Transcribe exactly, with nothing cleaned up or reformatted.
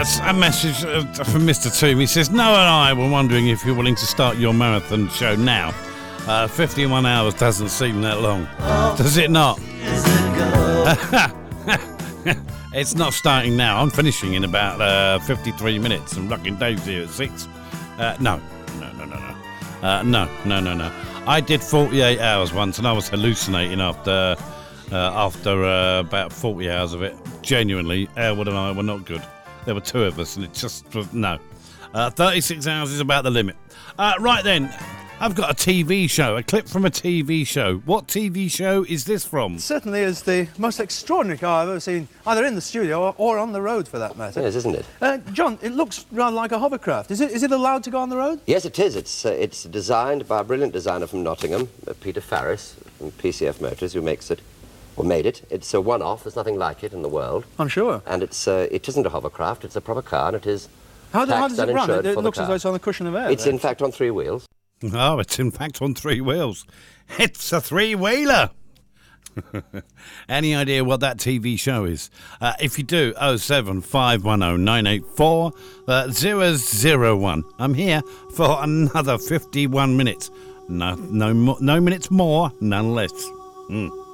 That's a message uh, from Mister Toom. He says, Noah and I were wondering if you're willing to start your marathon show now. Uh, fifty-one hours doesn't seem that long. Does it not? It's not starting now. I'm finishing in about uh, fifty-three minutes. And Rocking Dave's here at six. Uh, no, no, no, no, no. Uh, no, no, no, no. I did forty-eight hours once and I was hallucinating after uh, after uh, about forty hours of it. Genuinely, Elwood and I were not good. There were two of us and it just was, no. Uh, thirty-six hours is about the limit. Uh, right then, I've got a T V show, a clip from a T V show. What T V show is this from? It certainly is the most extraordinary car I've ever seen, either in the studio or, or on the road for that matter. Yes, isn't it? Uh, John, it looks rather like a hovercraft. Is it, is it allowed to go on the road? Yes, it is. It's, uh, it's designed by a brilliant designer from Nottingham, uh, Peter Farris, from P C F Motors, who makes it, or made it. It's a one-off. There's nothing like it in the world. I'm sure. And it's, uh, it isn't a hovercraft. It's a proper car, and it is How, do, how taxed does it and run? insured It, it for the looks as car. though it's on a cushion of air. It's, there. in fact, on three wheels. Oh, it's in fact on three wheels. It's a three-wheeler. Any idea what that T V show is? Uh, if you do, oh seven five one oh nine eight four zero zero one. I'm here for another fifty-one minutes. No, no, mo- no minutes more, none less. Mm.